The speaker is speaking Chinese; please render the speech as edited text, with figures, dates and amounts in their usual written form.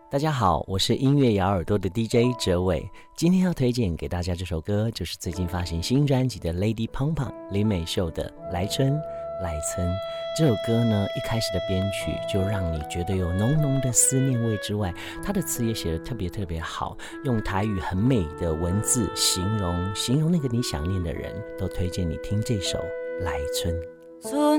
大家好，我是音乐咬耳朵的 DJ 哲伟，今天要推荐给大家这首歌，就是最近发行新专辑的 Lady Pong Pong 林美秀的《来春来村》。这首歌呢，一开始的编曲就让你觉得有浓浓的思念味之外，它的词也写得特别好，用台语很美的文字形容那个你想念的人，都推荐你听这首《来春》。 春